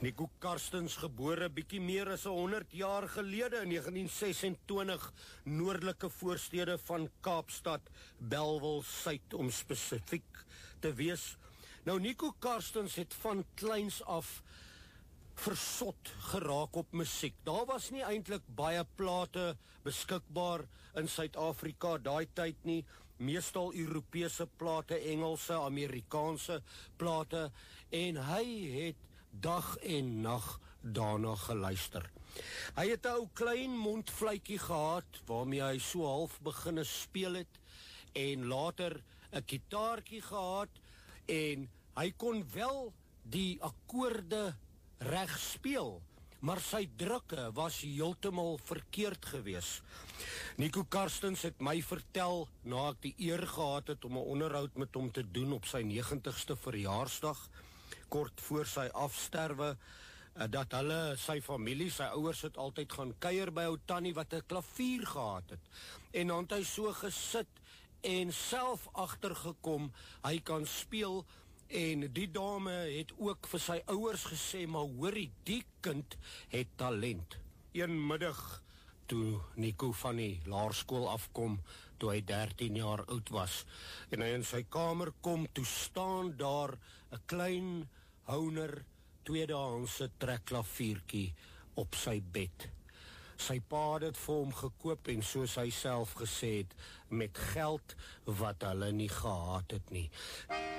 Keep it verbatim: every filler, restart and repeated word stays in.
Nico Karstens, gebore bietjie meer as honderd jaar gelede in negentien sesentwintig, noordelike voorstede van Kaapstad, Bellville Suid om spesifiek te wees. Nou, Nico Karstens het van kleins af versot geraak op musiek. Daar was nie eintlik baie plate beskikbaar in Suid-Afrika daai tyd nie, meestal Europese plate, Engelse, Amerikaanse plate, en hy het dag en nag daarna geluister. Hy het 'n ou klein mondvleitjie gehad, waarmee hy so half beginne speel het, en later 'n gitaartjie gehad, en hy kon wel die akkoorde reg speel, maar sy drukke was heeltemal verkeerd gewees. Nico Karstens het my vertel, na ek die eer gehad het om 'n onderhoud met hom te doen op sy negentigste verjaarsdag, kort voor sy afsterwe, dat hulle, sy familie, sy ouers het altyd gaan kuier by ou tannie wat 'n klavier gehad het. En dan het hy so gesit en self agtergekom, hy kan speel, en die dame het ook vir sy ouers gesê, maar hoorie, die kind het talent. Een middag, toe Nico van die laerskool afkom, toe hy dertien jaar oud was, en hy in sy kamer kom, toe staan daar 'n klein Hohner tweedehandse trekklaviertjie op sy bed. Sy pa het dit vir hom gekoop, en soos hy self gesê het, met geld wat hulle nie gehad het nie.